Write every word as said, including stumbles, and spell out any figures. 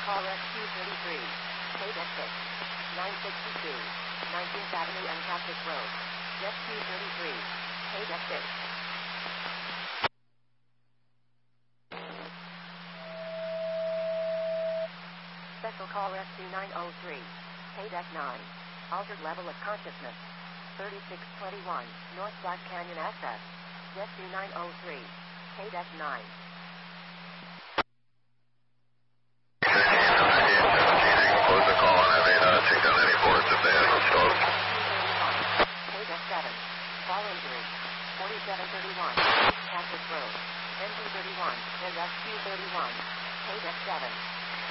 call Rescue thirty-three. K D X six. nine sixty-two. nineteenth Avenue and Cactus Road. Rescue thirty-three. K D X six. Special call Rescue nine oh three. K D X nine. Altered level of consciousness. thirty-six twenty-one. North Black Canyon access. Rescue nine oh three. K D X nine. Close the call on having uh, check down any ports if they have no stroke. K D X seven. Fall injury. forty-seven thirty-one. Cactus Road. N G thirty-one. And Rescue thirty-one. K D X seven.